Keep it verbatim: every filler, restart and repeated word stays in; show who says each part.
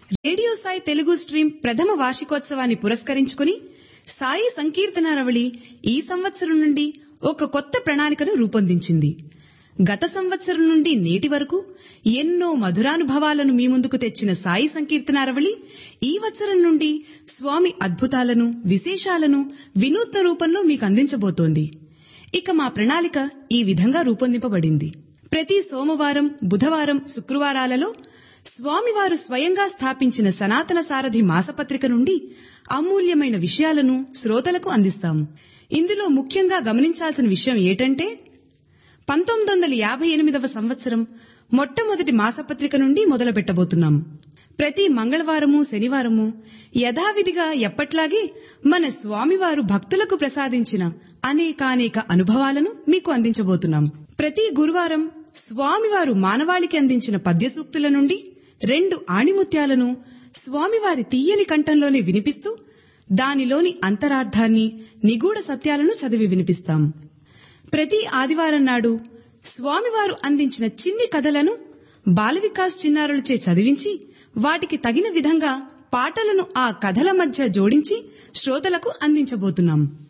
Speaker 1: Radio Sai Telugu stream ప్రథమ వార్షికోత్సవాన్ని పురస్కరించుకుని సాయి సంకీర్తనావళి ఈ సంవత్సరం నుండి ఒక కొత్త ప్రణాళికను రూపొందించింది. గత సంవత్సరం నుండి నేటి వరకు ఎన్నో మధురానుభవాలను మీ ముందుకు తెచ్చిన సాయి సంకీర్తనావళి ఈ సంవత్సరం నుండి స్వామి అద్భుతాలను, విశేషాలను వినూత్న రూపంలో మీకు అందించబోతోంది. ఇక మా ప్రణాళిక ఈ విధంగా రూపొందింపబడింది. ప్రతి సోమవారం, బుధవారం, శుక్రవారాలలో స్వామివారు స్వయంగా స్థాపించిన సనాతన సారథి మాసపత్రిక నుండి అమూల్యమైన విషయాలను శ్రోతలకు అందిస్తాం. ఇందులో ముఖ్యంగా గమనించాల్సిన విషయం ఏంటంటే పంతొమ్మిది వందల యాభై ఎనిమిదవ సంవత్సరం మొట్టమొదటి మాసపత్రిక నుండి మొదలు పెట్టబోతున్నాం. ప్రతి మంగళవారము, శనివారము యథావిధిగా ఎప్పట్లాగే మన స్వామివారు భక్తులకు ప్రసాదించిన అనేకానేక అనుభవాలను మీకు అందించబోతున్నాం. ప్రతి గురువారం స్వామివారు మానవాళికి అందించిన పద్య సూక్తుల నుండి రెండు ఆణిముత్యాలను స్వామివారి తీయని కంఠంలోనే వినిపిస్తూ దానిలోని అంతరార్థాన్ని, నిగూఢ సత్యాలను చదివి వినిపిస్తాం. ప్రతి ఆదివారం నాడు స్వామివారు అందించిన చిన్ని కథలను బాల వికాస్ చిన్నారులచే చదివించి వాటికి తగిన విధంగా పాటలను ఆ కథల మధ్య జోడించి శ్రోతలకు అందించబోతున్నాం.